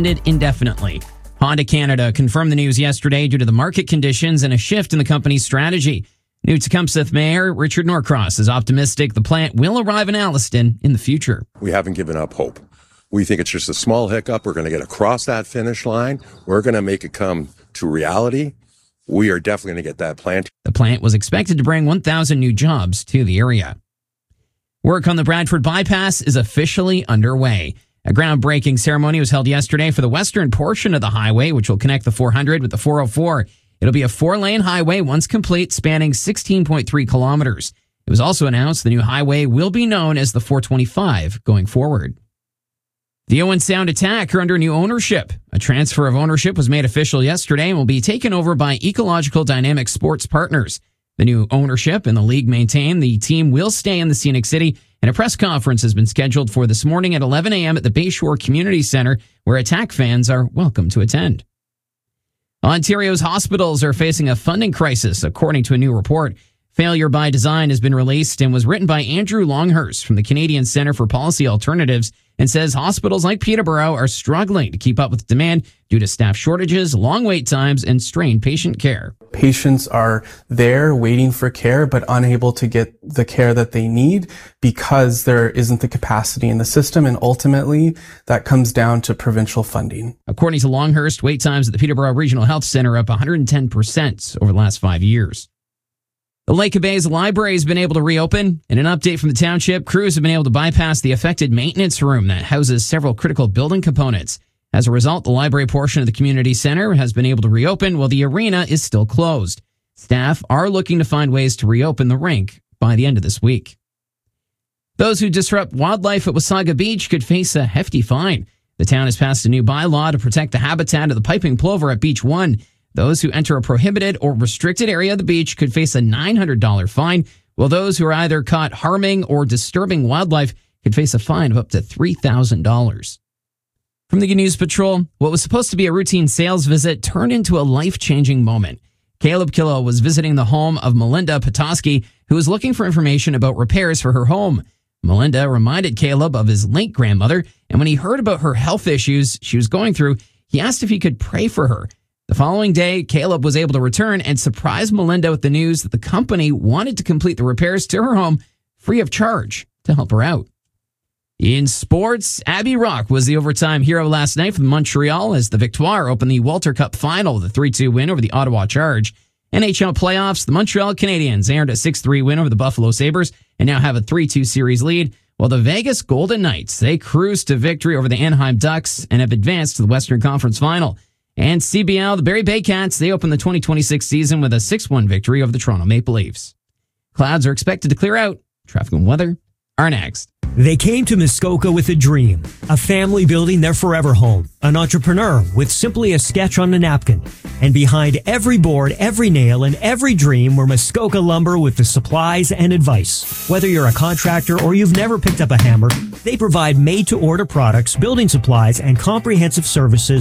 indefinitely. Honda Canada confirmed the news yesterday due to the market conditions and a shift in the company's strategy. New Tecumseh Mayor Richard Norcross is optimistic the plant will arrive in Alliston in the future. We haven't given up hope. We think it's just a small hiccup. We're going to get across that finish line. We're going to make it come to reality. We are definitely going to get that plant. The plant was expected to bring 1,000 new jobs to the area. Work on the Bradford Bypass is officially underway. A groundbreaking ceremony was held yesterday for the western portion of the highway, which will connect the 400 with the 404. It'll be a 4-lane highway once complete, spanning 16.3 kilometers. It was also announced the new highway will be known as the 425 going forward. The Owen Sound Attack are under new ownership. A transfer of ownership was made official yesterday and will be taken over by Ecological Dynamic Sports Partners. The new ownership and the league maintain the team will stay in the Scenic City, and a press conference has been scheduled for this morning at 11 a.m. at the Bayshore Community Centre, where Attack fans are welcome to attend. Ontario's hospitals are facing a funding crisis, according to a new report. Failure by Design has been released and was written by Andrew Longhurst from the Canadian Centre for Policy Alternatives and says hospitals like Peterborough are struggling to keep up with demand due to staff shortages, long wait times, and strained patient care. Patients are there waiting for care but unable to get the care that they need because there isn't the capacity in the system, and ultimately that comes down to provincial funding. According to Longhurst, wait times at the Peterborough Regional Health Centre are up 110% over the last 5 years. The Lake of Bays Library has been able to reopen. In an update from the township, crews have been able to bypass the affected maintenance room that houses several critical building components. As a result, the library portion of the community center has been able to reopen while the arena is still closed. Staff are looking to find ways to reopen the rink by the end of this week. Those who disrupt wildlife at Wasaga Beach could face a hefty fine. The town has passed a new bylaw to protect the habitat of the piping plover at Beach 1. Those who enter a prohibited or restricted area of the beach could face a $900 fine, while those who are either caught harming or disturbing wildlife could face a fine of up to $3,000. From the News Patrol, what was supposed to be a routine sales visit turned into a life-changing moment. Caleb Killow was visiting the home of Melinda Petoskey, who was looking for information about repairs for her home. Melinda reminded Caleb of his late grandmother, and when he heard about her health issues she was going through, he asked if he could pray for her. The following day, Caleb was able to return and surprise Melinda with the news that the company wanted to complete the repairs to her home free of charge to help her out. In sports, Abby Rock was the overtime hero last night for Montreal as the Victoire opened the Walter Cup final with a 3-2 win over the Ottawa Charge. NHL playoffs, the Montreal Canadiens earned a 6-3 win over the Buffalo Sabres and now have a 3-2 series lead, while the Vegas Golden Knights, they cruised to victory over the Anaheim Ducks and have advanced to the Western Conference Final. And CBL, the Barrie Baycats, they opened the 2026 season with a 6-1 victory over the Toronto Maple Leafs. Clouds are expected to clear out. Traffic and weather are next. They came to Muskoka with a dream, a family building their forever home, an entrepreneur with simply a sketch on a napkin. And behind every board, every nail, and every dream were Muskoka Lumber with the supplies and advice. Whether you're a contractor or you've never picked up a hammer, they provide made-to-order products, building supplies, and comprehensive services